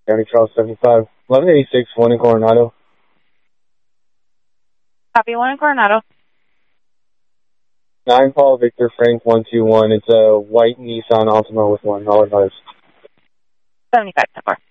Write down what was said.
County Charles 75. 1186, 1 in Coronado. Copy, 1 in Coronado. 9 Paul Victor Frank 121. It's a white Nissan Altima with 1. All advised. 75, 10-4.